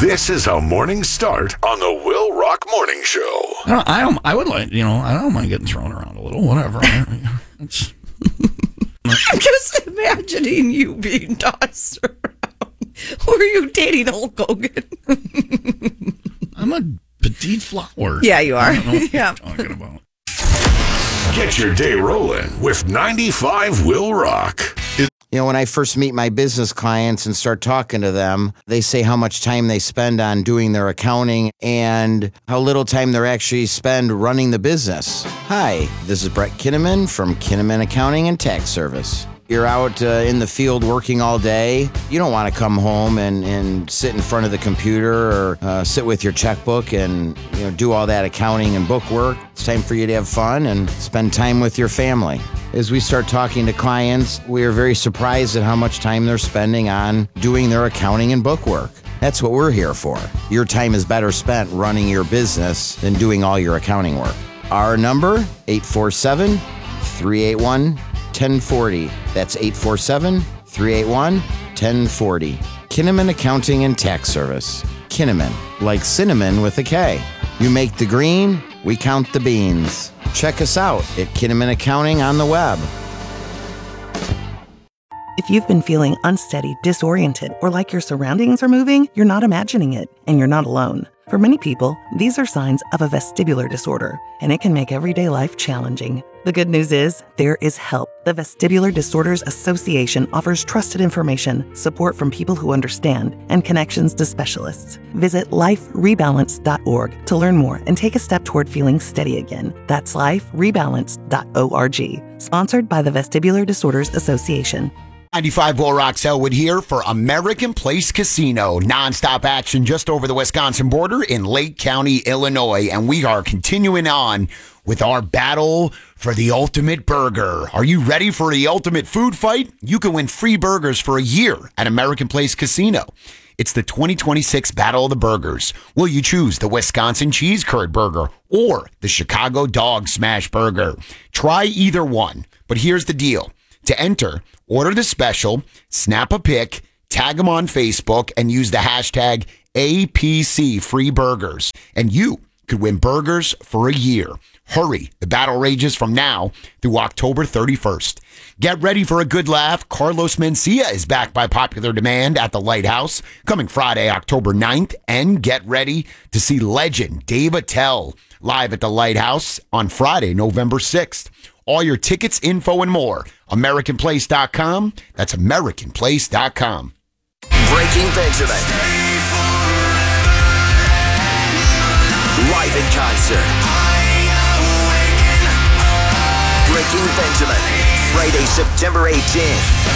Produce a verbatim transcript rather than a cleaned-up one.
This is a morning start on the Will Rock Morning Show. I don't, I don't. I would like, you know, I don't mind getting thrown around a little. Whatever. It's, I'm just imagining you being tossed around. Were you dating Hulk Hogan? I'm a petite flower. Yeah, you are. I don't know what Yeah. you're talking about. Get your day rolling with ninety-five Will Rock. You know, when I first meet my business clients and start talking to them, they say how much time they spend on doing their accounting and how little time they actually spend running the business. Hi, this is Brett Kinnaman from Kinnaman Accounting and Tax Service. You're out uh, in the field working all day. You don't want to come home and, and sit in front of the computer or uh, sit with your checkbook and you know do all that accounting and book work. It's time for you to have fun and spend time with your family. As we start talking to clients, we are very surprised at how much time they're spending on doing their accounting and book work. That's what we're here for. Your time is better spent running your business than doing all your accounting work. Our number, eight four seven, three eight one, one oh four oh. That's eight four seven, three eight one, one oh four oh. Kinnaman Accounting and Tax Service. Kinnaman, like cinnamon with a K. You make the green, we count the beans. Check us out at Kinnaman Accounting on the web. If you've been feeling unsteady, disoriented, or like your surroundings are moving, you're not imagining it, and you're not alone. For many people, these are signs of a vestibular disorder, and it can make everyday life challenging. The good news is, there is help. The Vestibular Disorders Association offers trusted information, support from people who understand, and connections to specialists. Visit life rebalance dot org to learn more and take a step toward feeling steady again. That's life rebalance dot org. Sponsored by the Vestibular Disorders Association. ninety-five Will Rock Selwood here for American Place Casino. Non-stop action just over the Wisconsin border in Lake County, Illinois. And we are continuing on with our battle for the ultimate burger. Are you ready for the ultimate food fight? You can win free burgers for a year at American Place Casino. It's the twenty twenty-six Battle of the Burgers. Will you choose the Wisconsin Cheese Curd Burger or the Chicago Dog Smash Burger? Try either one, but here's the deal. To enter, order the special, snap a pic, tag them on Facebook, and use the hashtag A P C Free Burgers. And you could win burgers for a year. Hurry, the battle rages from now through October thirty-first. Get ready for a good laugh. Carlos Mencia is back by popular demand at the Lighthouse, coming Friday, October ninth. And get ready to see legend Dave Attell live at the Lighthouse on Friday, November sixth. All your tickets, info, and more. American Place dot com. That's American Place dot com. Breaking Benjamin. Live in concert. Breaking Benjamin. Friday, September eighteenth.